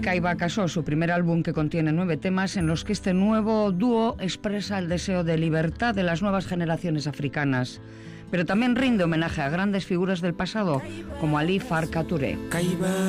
Kaiba Kaso, su primer álbum que contiene 9 temas en los que este nuevo dúo expresa el deseo de libertad de las nuevas generaciones africanas, pero también rinde homenaje a grandes figuras del pasado como Ali Farka Touré.